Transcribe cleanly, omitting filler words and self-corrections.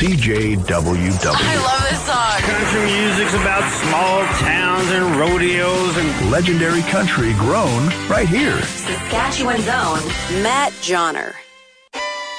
CJWW. I love this song. Country music's about small towns and rodeos and legendary country grown right here. Saskatchewan's own Matt Johnner.